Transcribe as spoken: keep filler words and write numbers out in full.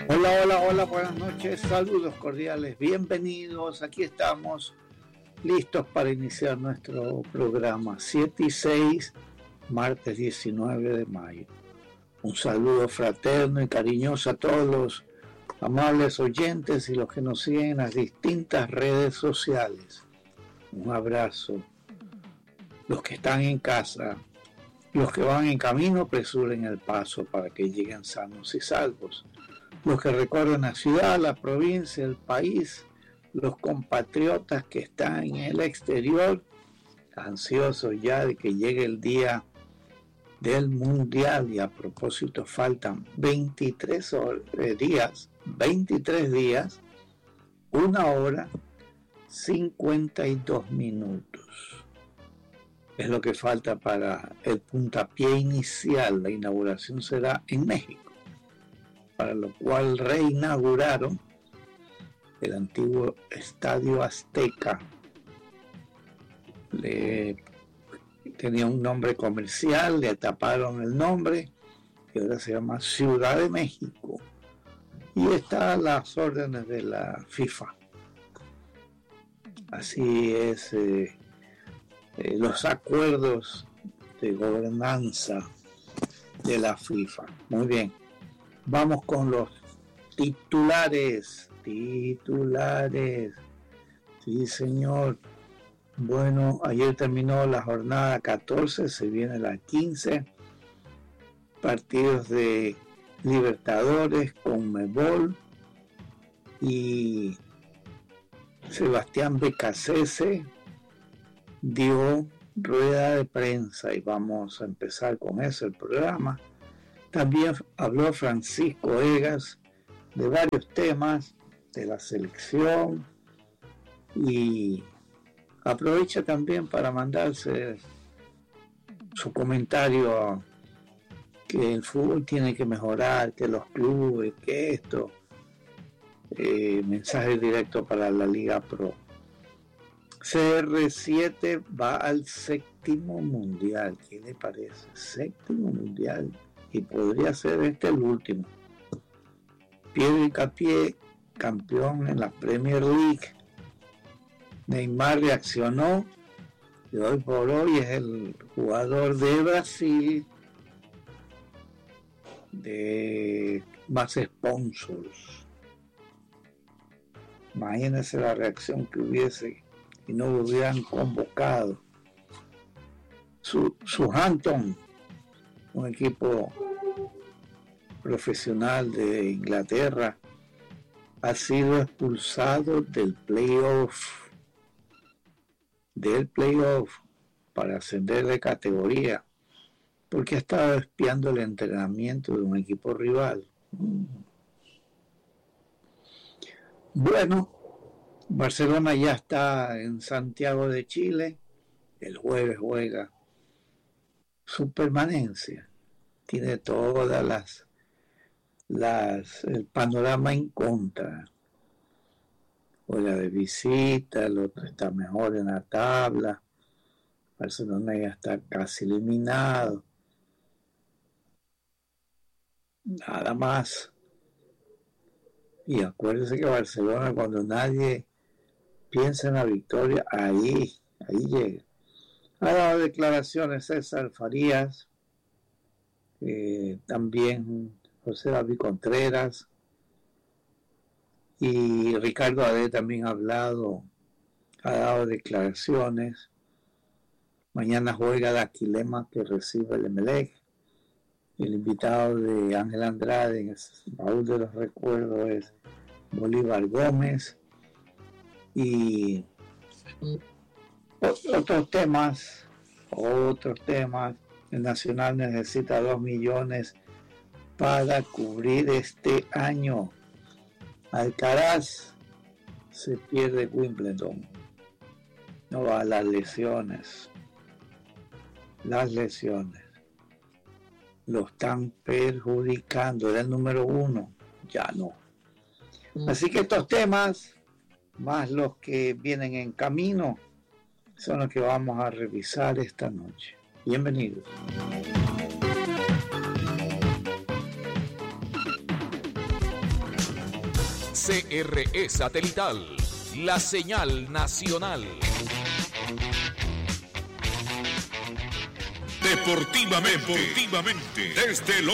Hola, hola, hola, buenas noches, saludos cordiales, bienvenidos, aquí estamos listos para iniciar nuestro programa siete y seis, martes diecinueve de mayo. Un saludo fraterno y cariñoso a todos los amables oyentes y los que nos siguen en las distintas redes sociales. Un abrazo. Los que están en casa, los que van en camino, apresuren el paso para que lleguen sanos y salvos. Los que recorren la ciudad, la provincia, el país, los compatriotas que están en el exterior, ansiosos ya de que llegue el día del mundial. Y a propósito, faltan veintitrés días, veintitrés días, una hora, cincuenta y dos minutos. Es lo que falta para el puntapié inicial. La inauguración será en México, para lo cual reinauguraron el antiguo Estadio Azteca. Le, tenía un nombre comercial, le taparon el nombre y ahora se llama Ciudad de México. Y está a las órdenes de la FIFA. Así es, eh, eh, los acuerdos de gobernanza de la FIFA. Muy bien. Vamos con los titulares, titulares, sí señor. Bueno, ayer terminó la jornada catorce, se viene la quince, partidos de Libertadores, Conmebol, y Sebastián Becasese dio rueda de prensa y vamos a empezar con eso el programa. También habló Francisco Egas de varios temas de la selección y aprovecha también para mandarse su comentario que el fútbol tiene que mejorar, que los clubes, que esto, eh, mensaje directo para la Liga Pro. C R siete va al séptimo mundial, ¿qué le parece? Séptimo mundial. Y podría ser este el último. Pierre Hincapié, campeón en la Premier League. Neymar reaccionó y hoy por hoy es el jugador de Brasil de más sponsors. Imagínense la reacción que hubiese y no lo hubieran convocado. Su, su Hampton, un equipo profesional de Inglaterra, ha sido expulsado del playoff, del playoff para ascender de categoría, porque ha estado espiando el entrenamiento de un equipo rival. Bueno, Barcelona ya está en Santiago de Chile, el jueves juega su permanencia. Tiene todas las, las el panorama en contra. Juega de visita, el otro está mejor en la tabla. Barcelona ya está casi eliminado. Nada más. Y acuérdense que Barcelona, cuando nadie piensa en la victoria, ahí, ahí llega. Ha dado declaraciones César Farías, eh, también José David Contreras, y Ricardo Ade también ha hablado, ha dado declaraciones. Mañana juega el Aquilema, que recibe el Emelec. El invitado de Ángel Andrade en el baúl de los recuerdos es Bolívar Gómez. Y otros temas, otros temas. El Nacional necesita dos millones para cubrir este año. Alcaraz se pierde Wimbledon. No va a las lesiones. Las lesiones lo están perjudicando. Era el número uno, ya no. Así que estos temas, más los que vienen en camino, son los que vamos a revisar esta noche. Bienvenidos. C R E Satelital, la señal nacional. Deportivamente, Deportivamente, desde el